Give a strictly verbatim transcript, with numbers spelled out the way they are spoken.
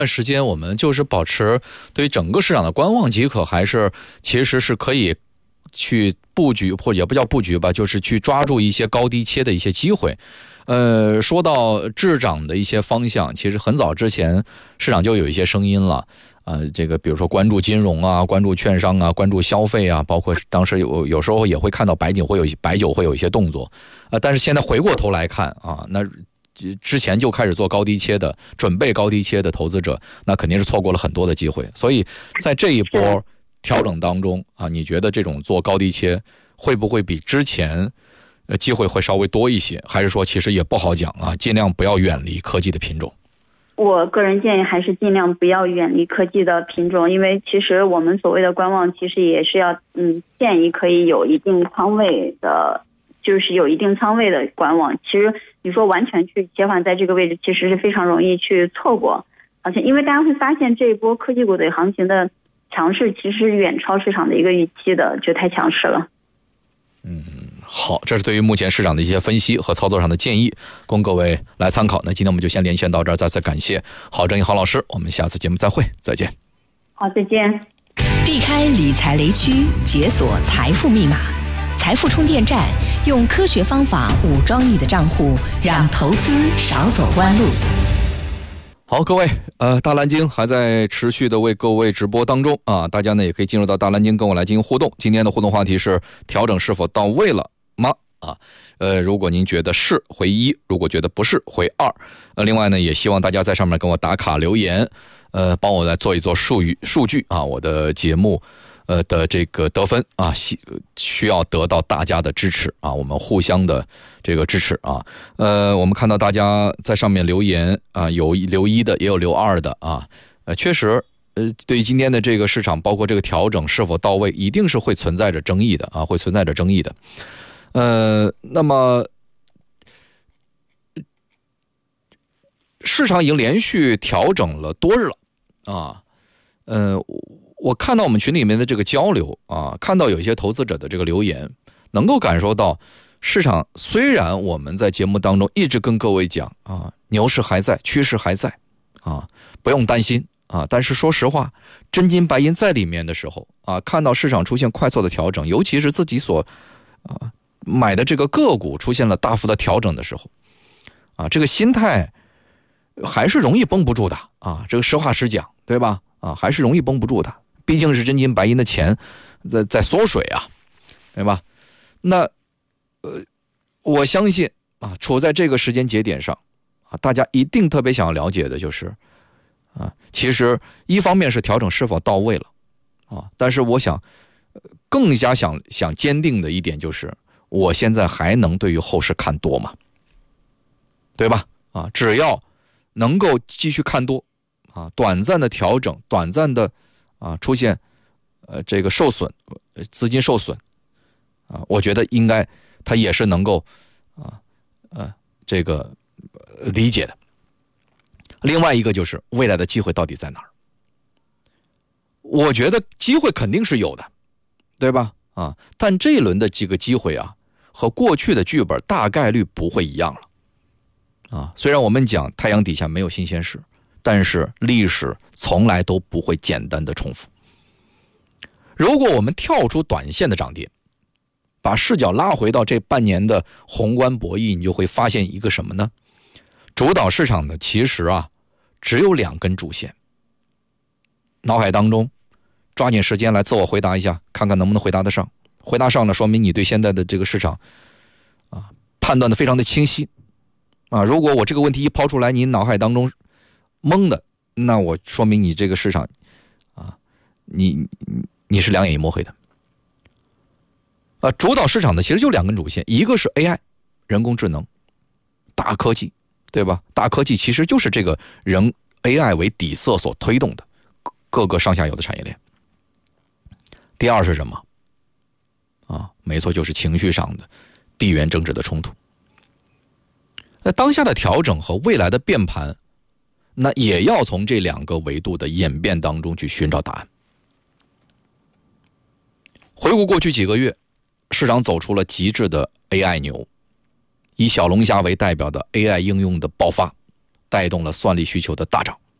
时间我们就是保持对于整个市场的观望即可，还是其实是可以去布局，或者也不叫布局吧，就是去抓住一些高低切的一些机会。呃，说到滞涨的一些方向，其实很早之前市场就有一些声音了。呃，这个比如说关注金融啊，关注券商啊，关注消费啊，包括当时有有时候也会看到白酒会有白酒会有一些动作，呃，但是现在回过头来看啊，那之前就开始做高低切的，准备高低切的投资者，那肯定是错过了很多的机会。所以在这一波调整当中啊，你觉得这种做高低切会不会比之前呃机会会稍微多一些，还是说其实也不好讲啊？尽量不要远离科技的品种。 我个人建议还是尽量不要远离科技的品种，因为其实我们所谓的观望，其实也是要嗯建议可以有一定仓位的，就是有一定仓位的观望。其实你说完全去切换在这个位置，其实是非常容易去错过。而且因为大家会发现这一波科技股的行情的强势，其实远超市场的一个预期的，就太强势了。 嗯，好，这是对于目前市场的一些分析和操作上的建议，供各位来参考。那今天我们就先连线到这儿，再次感谢郝正英郝老师，我们下次节目再会，再见。 好，再见。 避开理财雷区，解锁财富密码。财富充电站，用科学方法武装你的账户，让投资少走弯路。 好，各位，呃，大蓝鲸还在持续的为各位直播当中啊，大家呢也可以进入到大蓝鲸跟我来进行互动。今天的互动话题是调整是否到位了吗？啊，呃，如果您觉得是，回一；如果觉得不是，回二。呃，另外呢，也希望大家在上面跟我打卡留言，呃，帮我来做一做数据数据啊，我的节目。呃的这个得分啊，需需要得到大家的支持啊，我们互相的这个支持啊。呃，我们看到大家在上面留言啊，有留一的，也有留二的啊。呃，确实，呃，对于今天的这个市场，包括这个调整是否到位，一定是会存在着争议的啊，会存在着争议的。呃，那么市场已经连续调整了多日了啊，呃。我看到我们群里面的这个交流啊，看到有一些投资者的这个留言，能够感受到市场虽然我们在节目当中一直跟各位讲啊，牛市还在，趋势还在啊，不用担心啊，但是说实话，真金白银在里面的时候啊，看到市场出现快速的调整，尤其是自己所啊买的这个个股出现了大幅的调整的时候啊，这个心态还是容易绷不住的啊，这个实话实讲，对吧？啊，还是容易绷不住的。毕竟是真金白银的钱在在缩水啊，对吧？那呃，我相信啊，处在这个时间节点上啊，大家一定特别想要了解的就是啊，其实一方面是调整是否到位了啊，但是我想更加想想坚定的一点就是，我现在还能对于后市看多吗？对吧？啊，只要能够继续看多啊，短暂的调整，短暂的。啊，出现，呃，这个受损，资金受损，啊，我觉得应该它也是能够，啊，呃，这个、呃、理解的。另外一个就是未来的机会到底在哪儿？我觉得机会肯定是有的，对吧？啊，但这一轮的这个机会啊，和过去的剧本大概率不会一样了。啊，虽然我们讲太阳底下没有新鲜事。但是历史从来都不会简单的重复。如果我们跳出短线的涨跌，把视角拉回到这半年的宏观博弈，你就会发现一个什么呢？主导市场的其实啊，只有两根主线。脑海当中，抓紧时间来自我回答一下，看看能不能回答得上。回答上了，说明你对现在的这个市场啊判断的非常的清晰啊。如果我这个问题一抛出来，你脑海当中懵的，那我说明你这个市场啊，你你你是两眼一抹黑的。啊，主导市场的其实就两根主线，一个是 A I 人工智能大科技，对吧？大科技其实就是这个人 A I 为底色所推动的各个上下游的产业链。第二是什么？啊，没错，就是情绪上的地缘政治的冲突。那当下的调整和未来的变盘，那也要从这两个维度的演变当中去寻找答案。回顾过去几个月，市场走出了极致的 A I 牛，以小龙虾为代表的 A I 应用的爆发，带动了算力需求的大涨。